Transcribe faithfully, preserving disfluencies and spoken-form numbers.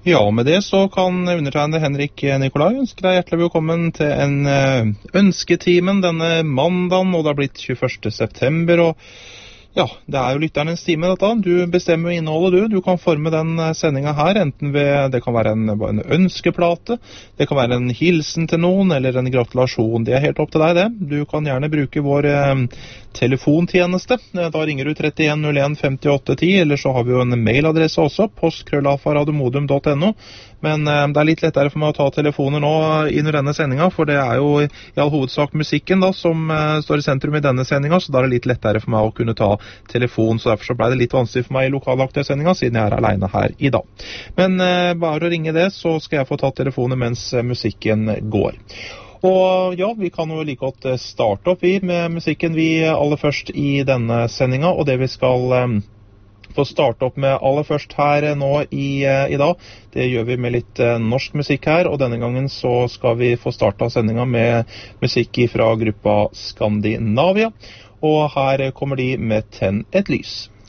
Ja, og med det så kan undertegnede Henrik Nikolai ønske deg hjertelig velkommen til en ønsketimen denne mandagen, og det har blitt tjueførste september, og ja, det er jo lytternes time dette. Du bestemmer innholdet du. Du kan forme den sendingen her, enten ved, det kan være en, en ønskeplate, det kan være en hilsen til noen, eller en gratulasjon. Det er helt opp til deg det. Du kan gjerne bruke vår eh, telefontjeneste. Da ringer du trettien null en femtiåtte ti, eller så har vi jo en mailadresse også, post krøllalfa radiomodum punktum no. Men eh, det er litt lettere for meg å ta telefoner nå under denne sendingen, for det er jo i all hovedsak musikken da, som eh, står i sentrum i denne sendingen, så da er det litt lettere for meg å kunne ta telefon, så derfor så ble det litt vanskelig for meg i lokalaktige sendingen, siden jeg er alene her i dag. Men eh, bare å ringe det, så skal jeg få ta telefoner mens eh, musikken går. Og ja, vi kan jo like godt starte opp vi med musikken vi aller først i denne sendingen, og det vi skal eh, få starte opp med aller først her nå i, i dag. Det gjør vi med litt eh, norsk musikk her, og denne gangen så skal vi få starta sendingen med musikk fra gruppa Skandinavia. Og her kommer de med Tenn et lys.